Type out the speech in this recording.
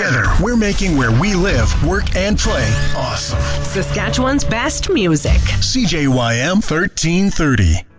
Together, we're making where we live, work, and play awesome. Saskatchewan's best music. CJYM 1330.